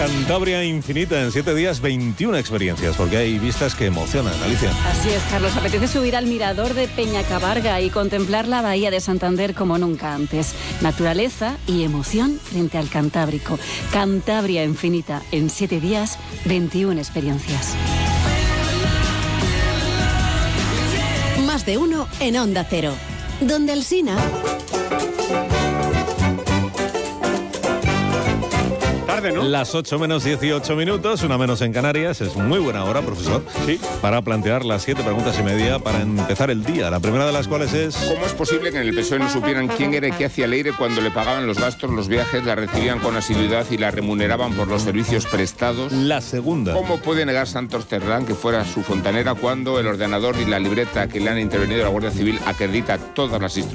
Cantabria Infinita, en 7 días, 21 experiencias, porque hay vistas que emocionan, Alicia. Así es, Carlos. Apetece subir al mirador de Peñacabarga y contemplar la bahía de Santander como nunca antes. Naturaleza y emoción frente al Cantábrico. Cantabria Infinita, en 7 días, 21 experiencias. Más de uno en Onda Cero. Donde Alsina. ¿No? Las 8 menos 18 minutos, una menos en Canarias. Es muy buena hora, profesor, sí, para plantear las 7 preguntas y media para empezar el día. La primera de las cuales es... ¿Cómo es posible que en el PSOE no supieran quién era y qué hacía Leire cuando le pagaban los gastos, los viajes, la recibían con asiduidad y la remuneraban por los servicios prestados? La segunda. ¿Cómo puede negar Santos Cerdán que fuera su fontanera cuando el ordenador y la libreta que le han intervenido la Guardia Civil acredita todas las instrucciones